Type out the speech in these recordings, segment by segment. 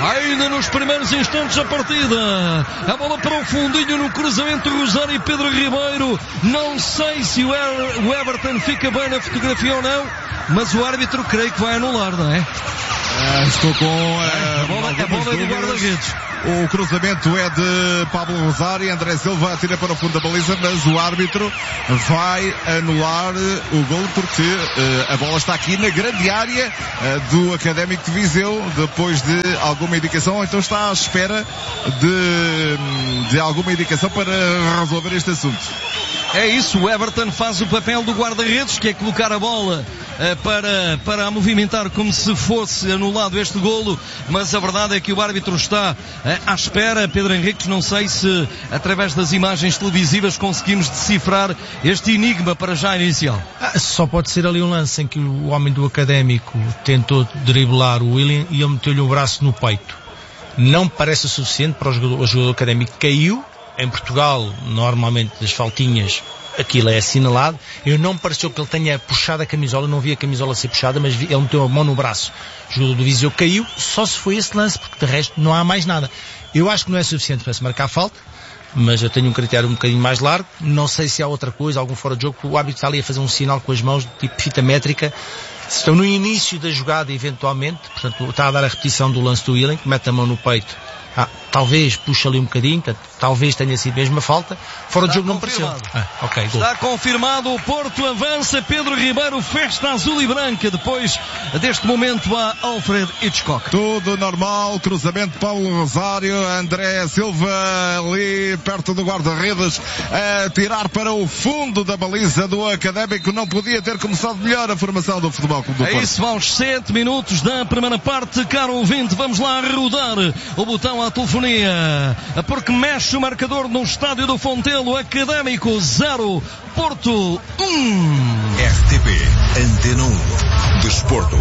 ainda nos primeiros instantes da partida. A bola para o fundinho no cruzamento Rosário e Pedro Ribeiro. Não sei se o Everton fica bem na fotografia ou não, mas o árbitro creio que vai anular, não é? Estou com a bola é do guarda-redes. O cruzamento é de Pablo Rosário. André Silva atira para o fundo da baliza, mas o árbitro vai anular o golo porque a bola está aqui na grande área do Académico de Viseu, depois de alguma indicação, ou então está à espera de alguma indicação para resolver este assunto. É isso, o Everton faz o papel do guarda-redes, que é colocar a bola para a movimentar como se fosse anulado este golo, mas a verdade é que o árbitro está à espera. Pedro Henriques, não sei se através das imagens televisivas conseguimos decifrar este enigma para já inicial. Só pode ser ali um lance em que o homem do Académico tentou driblar o William e ele meteu-lhe o braço no peito. Não parece o suficiente para o jogador Académico. Caiu. Em Portugal, normalmente, das faltinhas, aquilo é assinalado. Eu não me pareceu que ele tenha puxado a camisola, não vi a camisola ser puxada, mas ele meteu a mão no braço. O jogador do Viseu caiu, só se foi esse lance, porque de resto não há mais nada. Eu acho que não é suficiente para se marcar falta, mas eu tenho um critério um bocadinho mais largo. Não sei se há outra coisa, algum fora de jogo, o árbitro está ali a fazer um sinal com as mãos, tipo fita métrica. Se estão no início da jogada, eventualmente, portanto, está a dar a repetição do lance do William, que mete a mão no peito. Talvez puxa ali um bocadinho, talvez tenha sido mesmo a falta. Fora de jogo não pareceu. Okay, está confirmado, o Porto avança, Pedro Ribeiro, festa azul e branca. Depois deste momento há Alfred Hitchcock. Tudo normal, cruzamento Paulo Rosário, André Silva ali perto do guarda-redes a tirar para o fundo da baliza do Académico. Não podia ter começado melhor a formação do Futebol Clube do Porto. É isso, vamos 7 minutos da primeira parte, caro ouvinte, vamos lá rodar o botão à telefonia, porque mexe o marcador no estádio do Fontelo. Académico 0, Porto 1. RTP Antena 1 Desporto.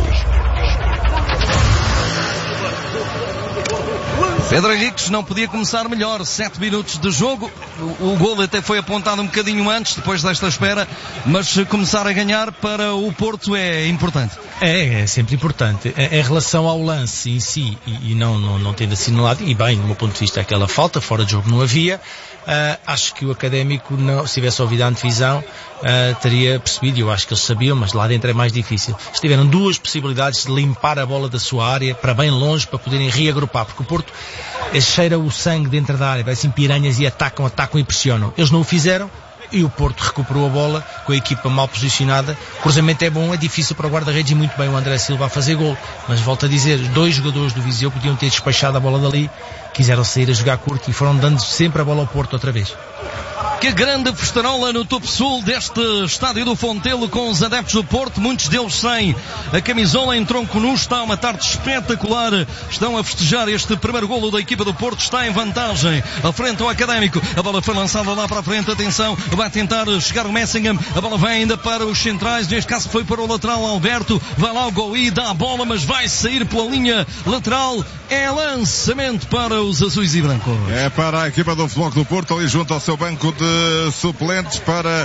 Pedro Henriques não podia começar melhor. 7 minutos de jogo. O golo até foi apontado um bocadinho antes, depois desta espera, mas começar a ganhar para o Porto é importante. É sempre importante. Em relação ao lance em si, e não tendo assinalado, e bem, do meu ponto de vista, aquela falta, fora de jogo não havia. Acho que o Académico, se tivesse ouvido a antevisão, teria percebido, eu acho que eles sabiam, mas lá dentro é mais difícil. Tiveram duas possibilidades de limpar a bola da sua área para bem longe, para poderem reagrupar, porque o Porto cheira o sangue dentro da área, parecem piranhas e atacam e pressionam. Eles não o fizeram e o Porto recuperou a bola com a equipa mal posicionada. O cruzamento é bom, é difícil para o guarda-redes e muito bem o André Silva a fazer gol, mas volto a dizer, 2 jogadores do Viseu podiam ter despachado a bola dali, quiseram sair a jogar curto e foram dando sempre a bola ao Porto outra vez. Que grande festarola no topo sul deste estádio do Fontelo com os adeptos do Porto, muitos deles sem a camisola em tronco nu. Está uma tarde espetacular, estão a festejar este primeiro golo da equipa do Porto, está em vantagem, à frente ao Académico. A bola foi lançada lá para a frente, atenção, vai tentar chegar o Messingham, a bola vai ainda para os centrais, neste caso foi para o lateral Alberto, vai lá o Goi, dá a bola, mas vai sair pela linha lateral. É lançamento para os azuis e brancos. É para a equipa do Futebol Clube do Porto, ali junto ao seu banco de suplentes, para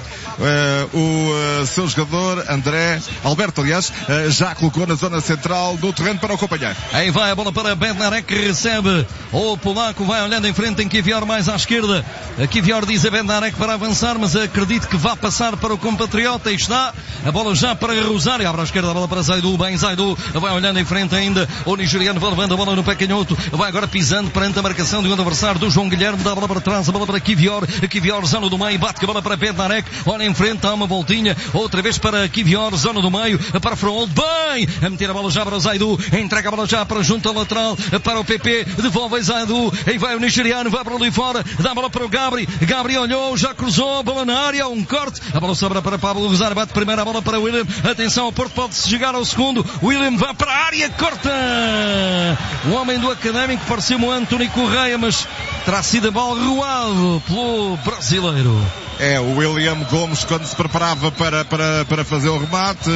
o seu jogador André Alberto, aliás, já colocou na zona central do terreno para o acompanhar. Aí vai a bola para Bednarek, que recebe o polaco, vai olhando em frente em Kivior mais à esquerda. Kivior diz a Bednarek para avançar, mas acredito que vá passar para o compatriota. E está a bola já para Rosário, abre à esquerda a bola para Zaidu, bem Zaidu, vai olhando em frente ainda o nigeriano, vai levando a bola no pé canhoto, vai agora pisando perante a marcação de um adversário do João Guilherme, dá a bola para trás, a bola para Kivior, zona do meio, bate a bola para Bednarek, olha em frente, há uma voltinha, outra vez para Kivior, zona do meio, para Froholt, bem, a meter a bola já para o Zaidu, entrega a bola já para junto ao lateral, para o PP, devolve Zaidu, aí vai o nigeriano, vai para ali fora, dá a bola para o Gabri olhou, já cruzou, a bola na área, um corte, a bola sobra para Pablo Rosário, bate primeiro a bola para William, atenção, o Porto pode-se chegar ao segundo, William vai para a área, corta, o homem do Académico, pareceu-me o António Correia, mas terá sido abalroado pelo brasileiro. É, o William Gomes, quando se preparava para fazer o remate,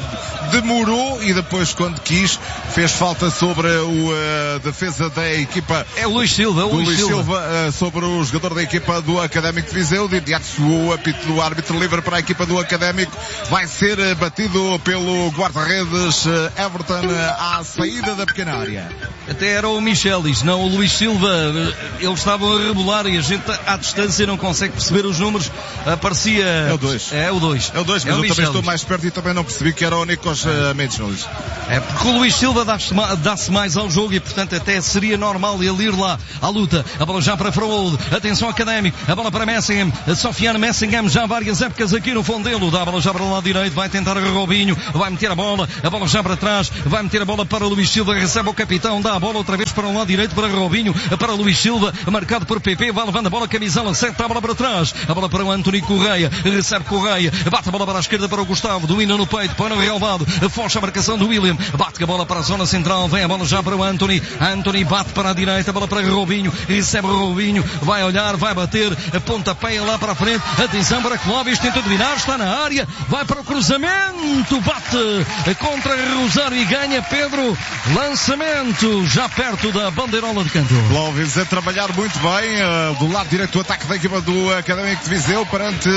demorou e depois, quando quis, fez falta sobre a defesa da equipa. É o Luís Silva, sobre o jogador da equipa do Académico de Viseu. De imediato soou o apito do árbitro livre para a equipa do Académico. Vai ser batido pelo guarda-redes Everton à saída da pequena área. Até era o Michelis, não o Luís Silva. Eles estavam a rebolar e a gente à distância não consegue perceber os números. Aparecia... É o 2. É o 2. É o 2, mas eu também estou mais perto e também não percebi que era o Nikos Mendes. É porque o Luís Silva dá-se mais ao jogo e, portanto, até seria normal ele ir lá à luta. A bola já para Frold. Atenção, Académico. A bola para Messingham. Sofiane Messingham já há várias épocas aqui no Fondelo. Dá a bola já para o lado direito. Vai tentar o Robinho. Vai meter a bola já para trás. Vai meter a bola para o Luís Silva. Recebe o capitão. Dá a bola outra vez para o lado direito para Robinho. Para o Luís Silva. Marcado por PP. Vai levando a bola. Camisola. Seta a bola para trás. A bola para o António Correia. Recebe Correia. Bate a bola para a esquerda para o Gustavo. Domina no peito. Põe no relvado. Focha a marcação do William. Bate a bola para a zona central. Vem a bola já para o Anthony. Anthony bate para a direita. A bola para Robinho. Recebe o Robinho. Vai olhar. Vai bater. A pontapé lá para a frente. Atenção para Clóvis. Tenta dominar. Está na área. Vai para o cruzamento. Bate contra Rosário e ganha Pedro. Lançamento. Já perto da bandeirola de canto. Clóvis a trabalhar muito bem. Do lado direito o ataque da equipa do Académico de Viseu perante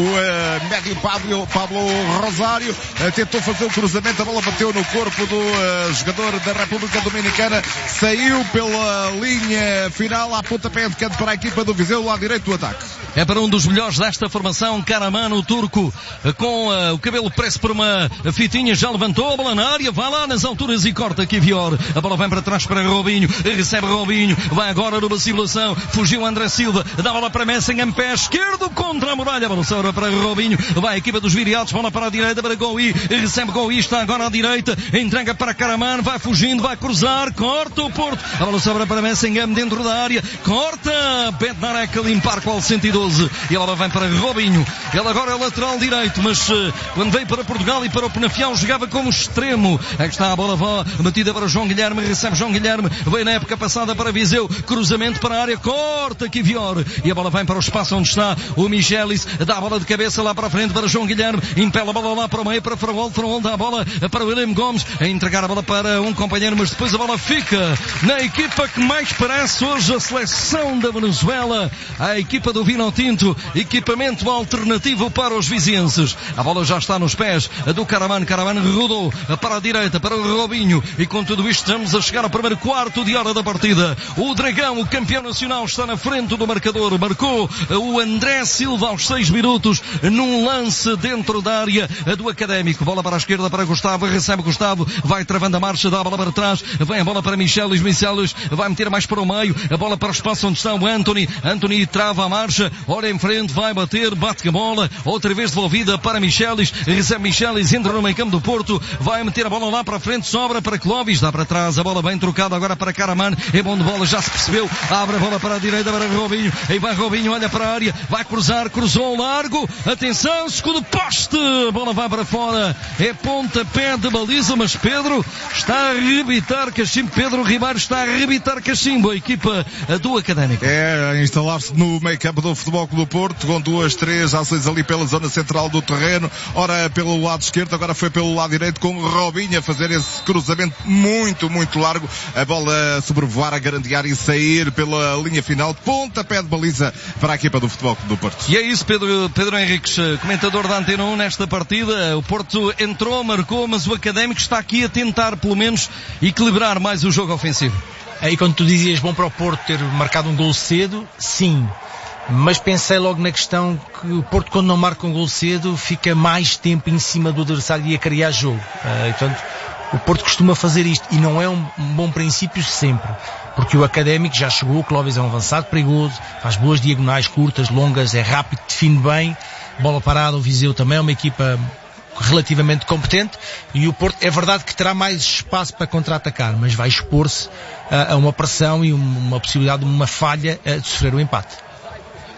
o médio Pablo Rosário. Tentou fazer o cruzamento. A bola bateu no corpo do jogador da República Dominicana. Saiu pela linha final à pontapé de canto para a equipa do Viseu. Lado direito do ataque. É para um dos melhores desta formação, Karaman, o turco, com o cabelo preso por uma fitinha, já levantou a bola na área, vai lá nas alturas e corta Kivior. A bola vem para trás para Robinho, recebe Robinho, vai agora numa simulação, fugiu André Silva, dá a bola para Messingham, pé esquerdo contra a muralha, a bola sobra para Robinho, vai a equipa dos Viriatos, bola para a direita para Gouí, recebe Gouí, está agora à direita, entrega para Karaman, vai fugindo, vai cruzar, corta o Porto, a bola sobra para Messingham dentro da área, corta, Bednarek a limpar qual 112. E ela vem para Robinho. Ele agora é lateral direito, mas quando veio para Portugal e para o Penafiel jogava como extremo. Aí está a bola batida para João Guilherme, recebe João Guilherme, veio na época passada para Viseu, cruzamento para a área, corta Kivior. E a bola vem para o espaço onde está o Michelis, dá a bola de cabeça lá para a frente para João Guilherme, impela a bola lá para o meio para Frold dá a bola para William Gomes, a entregar a bola para um companheiro, mas depois a bola fica na equipa que mais parece hoje a seleção da Venezuela, a equipa do Vino Tinto, equipamento alternativo para os vizienses. A bola já está nos pés do Karaman rodou para a direita, para o Robinho, e com tudo isto estamos a chegar ao primeiro quarto de hora da partida. O Dragão, o campeão nacional, está na frente do marcador, marcou o André Silva aos 6 minutos, num lance dentro da área do Académico. Bola para a esquerda para Gustavo, recebe Gustavo, vai travando a marcha, dá a bola para trás, vem a bola para Michelis vai meter mais para o meio, a bola para o espaço onde está o Anthony trava a marcha, olha em frente, vai bater, bate a bola, outra vez devolvida para Michelis, recebe Michelis, entra no meio campo do Porto, vai meter a bola lá para a frente, sobra para Clóvis, dá para trás, a bola bem trocada agora para Karaman, é bom de bola, já se percebeu, abre a bola para a direita para Robinho, aí vai Robinho, olha para a área, vai cruzou largo, atenção, escudo poste, a bola vai para fora, é pontapé de baliza, mas Pedro está a arrebitar cachimbo, Pedro Ribeiro está a arrebitar cachimbo, a equipa do Académico. É, a instalar-se no meio campo do Futebol Clube do Porto, com 2-3 ações ali pela zona central do terreno, ora pelo lado esquerdo, agora foi pelo lado direito, com o Robinho a fazer esse cruzamento muito, muito largo, a bola sobrevoar a grande área e sair pela linha final, pontapé de baliza para a equipa do Futebol Clube do Porto. E é isso, Pedro Henriques, comentador da Antena 1 nesta partida, o Porto entrou, marcou, mas o Académico está aqui a tentar, pelo menos, equilibrar mais o jogo ofensivo. Aí quando tu dizias bom para o Porto ter marcado um gol cedo, sim. Mas pensei logo na questão que o Porto, quando não marca um gol cedo, fica mais tempo em cima do adversário e a criar jogo. Portanto, o Porto costuma fazer isto e não é um bom princípio sempre. Porque o Académico já chegou, o Clóvis é um avançado perigoso, faz boas diagonais curtas, longas, é rápido, define bem, bola parada, o Viseu também é uma equipa relativamente competente e o Porto é verdade que terá mais espaço para contra-atacar, mas vai expor-se a uma pressão e uma possibilidade de uma falha de sofrer o empate.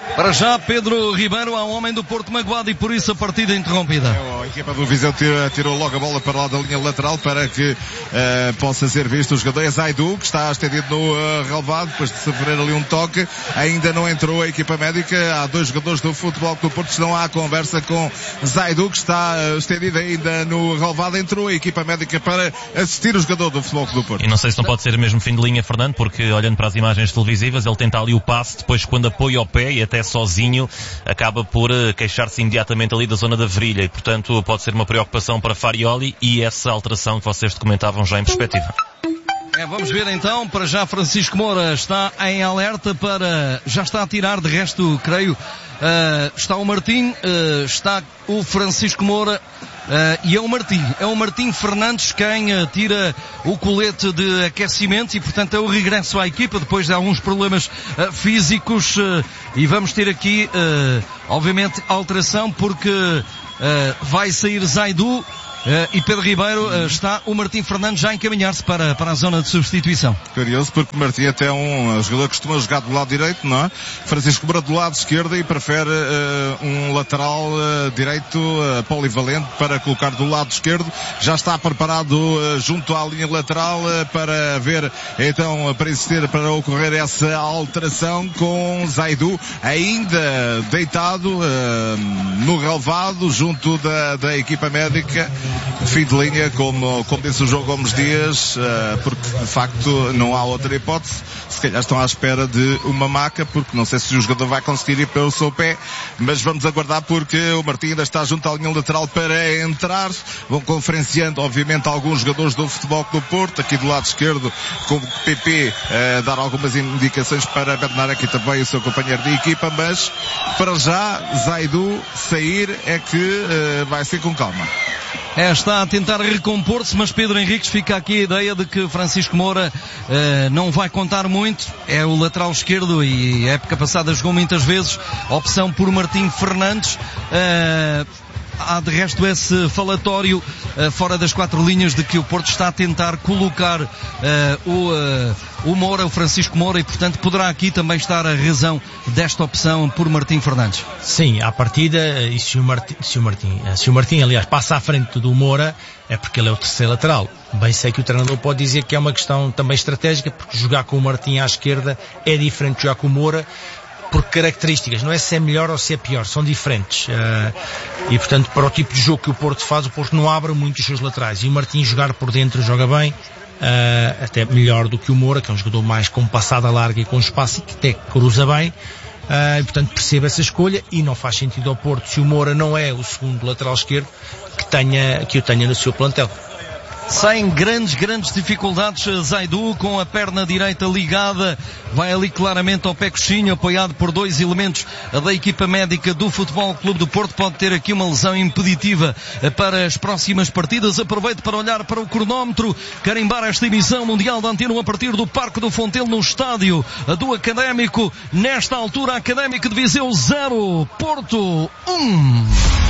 Para já, Pedro Ribeiro, há um homem do Porto magoado e por isso a partida interrompida. A equipa do Viseu tirou logo a bola para lá da linha lateral para que possa ser visto o jogador. É Zaidu, que está estendido no relevado, depois de sofrer ali um toque. Ainda não entrou a equipa médica. Há 2 jogadores do Futebol Clube do Porto, estão à conversa com Zaidu, que está estendido ainda no relevado. Entrou a equipa médica para assistir o jogador do Futebol Clube do Porto. E não sei se não pode ser mesmo fim de linha, Fernando, porque olhando para as imagens televisivas, ele tenta ali o passe, depois quando apoia o pé e até sozinho acaba por queixar-se imediatamente ali da zona da virilha e, portanto, pode ser uma preocupação para Farioli e essa alteração que vocês comentavam já em perspectiva. Vamos ver então, para já Francisco Moura está em alerta já está a tirar, de resto, creio, está o Martim, está o Francisco Moura, e é o Martim Fernandes quem tira o colete de aquecimento e, portanto, é o regresso à equipa depois de alguns problemas físicos, e vamos ter aqui, obviamente, alteração porque vai sair Zaidu, e Pedro Ribeiro, está o Martim Fernandes já a encaminhar-se para a zona de substituição. Curioso, porque o Martim até é um jogador que costuma jogar do lado direito, não é? Francisco Moura do lado esquerdo e prefere um lateral direito polivalente para colocar do lado esquerdo. Já está preparado junto à linha lateral para ver, então, para ocorrer essa alteração com Zaidu ainda deitado no relevado junto da equipa médica. Fim de linha, como disse o João Gomes Dias, porque de facto não há outra hipótese. Se calhar estão à espera de uma maca, porque não sei se o jogador vai conseguir ir pelo seu pé, mas vamos aguardar porque o Martim ainda está junto à linha lateral para entrar. Vão conferenciando, obviamente, alguns jogadores do Futebol Clube do Porto, aqui do lado esquerdo, com o PP dar algumas indicações para Bednarek e também o seu companheiro de equipa, mas para já Zaidu sair é que vai ser com calma. Está a tentar recompor-se, mas Pedro Henriques, fica aqui a ideia de que Francisco Moura não vai contar muito. É o lateral esquerdo e a época passada jogou muitas vezes. Opção por Martim Fernandes. Há de resto esse falatório fora das 4 linhas de que o Porto está a tentar colocar o Moura, o Francisco Moura, e portanto poderá aqui também estar a razão desta opção por Martim Fernandes. Sim, à partida, e se o Martim, aliás, passa à frente do Moura, é porque ele é o terceiro lateral. Bem sei que o treinador pode dizer que é uma questão também estratégica, porque jogar com o Martim à esquerda é diferente de jogar com o Moura, por características, não é se é melhor ou se é pior, são diferentes, e portanto para o tipo de jogo que o Porto faz, o Porto não abre muito os seus laterais, e o Martim jogar por dentro joga bem, até melhor do que o Moura, que é um jogador mais com passada larga e com espaço e que até cruza bem, e portanto percebe essa escolha, e não faz sentido ao Porto se o Moura não é o segundo lateral esquerdo que o tenha no seu plantel. Sem grandes dificuldades, Zaidu com a perna direita ligada, vai ali claramente ao pé coxinho, apoiado por 2 elementos da equipa médica do Futebol Clube do Porto. Pode ter aqui uma lesão impeditiva para as próximas partidas. Aproveito para olhar para o cronómetro, carimbar esta emissão mundial da Antena 1 a partir do Parque do Fontelo, no estádio do Académico. Nesta altura, Académico de Viseu 0, Porto 1.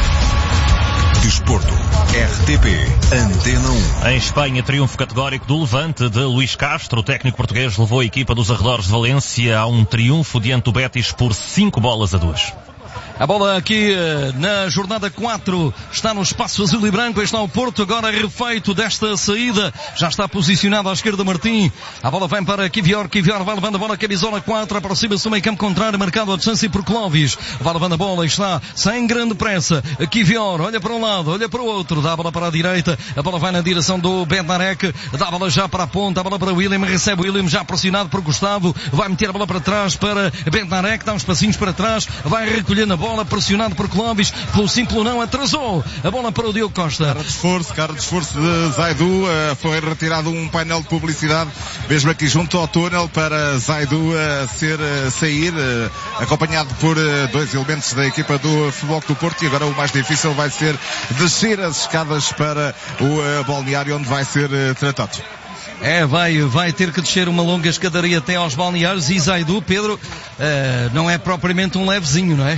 Desporto, RTP, Antena 1. Em Espanha, triunfo categórico do Levante de Luís Castro. O técnico português levou a equipa dos arredores de Valência a um triunfo diante do Betis por 5-2. A bola aqui na jornada 4 está no espaço azul e branco. Está o Porto agora refeito desta saída. Já está posicionado à esquerda Martim. A bola vem para Kivior. Kivior vai levando a bola, camisola 4. Aproxima-se do meio campo contrário, marcado a distância por Clóvis. Vai levando a bola, está sem grande pressa. Kivior olha para um lado, olha para o outro. Dá a bola para a direita. A bola vai na direção do Bednarek. Dá a bola já para a ponta. A bola para o William. Recebe o William já pressionado por Gustavo. Vai meter a bola para trás para Bednarek. Dá uns passinhos para trás. Vai recolhendo a bola. Pressionado por Clóvis, pelo simples não, atrasou a bola para o Diogo Costa. Cara de esforço de Zaidu, foi retirado um painel de publicidade, mesmo aqui junto ao túnel, para Zaidu sair, acompanhado por 2 elementos da equipa do Futebol Clube do Porto, e agora o mais difícil vai ser descer as escadas para o balneário onde vai ser tratado. Vai ter que descer uma longa escadaria até aos balneários, e Zaidu, Pedro, não é propriamente um levezinho, não é?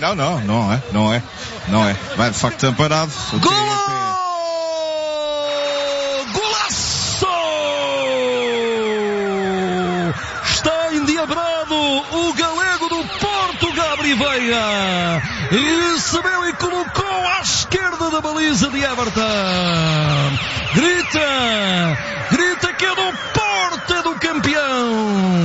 Não é. Vai de facto amparado. Golaço! Está endiabrado o galego do Porto, Gabriel. Oliveira recebeu e colocou à esquerda da baliza de Everton. Grita que é do Porto, é do campeão.